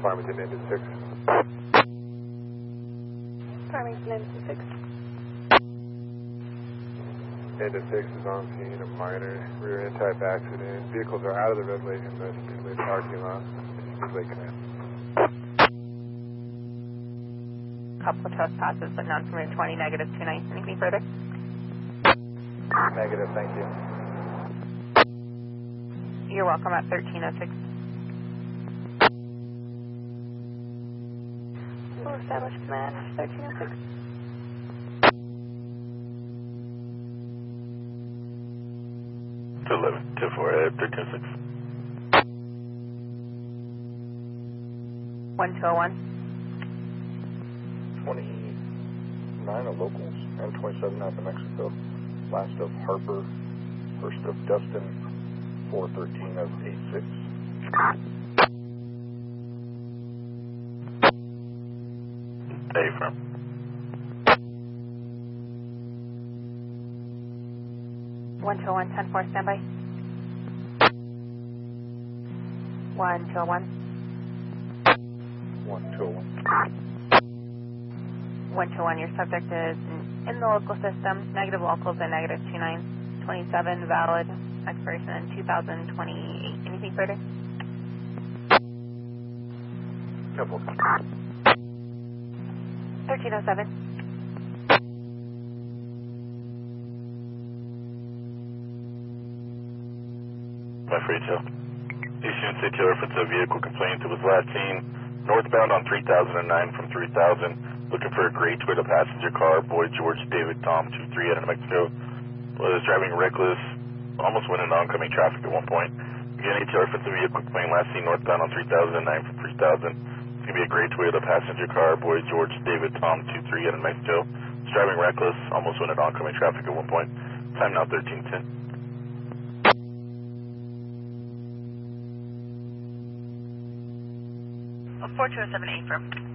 Farmington into 6. Farmington into 6. Into 6 is on scene, a minor rear end type accident. Vehicles are out of the red light in the Speedway parking lot. Speedway Connect. Couple of trespasses, but none from your 20, negative 29. Anything further? Negative, thank you. You're welcome at 1306. We'll establish command 1306. To 11, to 4, 1306. 1201. 29 of locals and 27 out of Mexico. Last of Harper, first of Dustin, 413 of 86. Affirm. One two one 10-4, standby. 121. 121. 121, your subject is in the local system, negative locals and negative 29, 27, valid, expiration in 2028. Anything further? Couple. 1307. My free tail. Eastern City reference a vehicle complaining to was last seen northbound on 3009 from 3000. Looking for a gray Toyota passenger car, Boy George David Tom 23 out of New Mexico. Was driving reckless, almost went into oncoming traffic at one point. Again, ATR reference a vehicle complaining last seen northbound on 3009 from 3000. It's going to be a gray Toyota passenger car, Boy George David Tom 23 out of New Mexico. Was driving reckless, almost went into oncoming traffic at one point. Time now 1310. 4207 affirm.